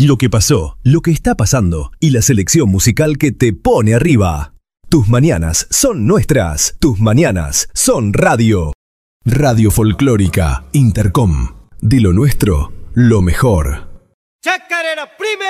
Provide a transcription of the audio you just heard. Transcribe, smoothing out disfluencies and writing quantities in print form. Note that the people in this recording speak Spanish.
lo que pasó, lo que está pasando y la selección musical que te pone arriba. Tus mañanas son nuestras. Tus mañanas son radio. Radio Folclórica Intercom. De lo nuestro, lo mejor. Chacarera primero.